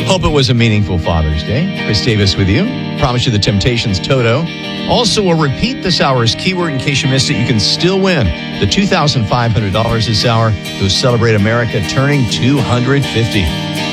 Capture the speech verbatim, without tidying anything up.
Hope it was a meaningful Father's Day. Chris Davis with you. Promise you the Temptations Toto. Also, we'll repeat this hour's keyword in case you missed it. You can still win the two thousand five hundred dollars this hour. Go celebrate America turning two hundred fifty.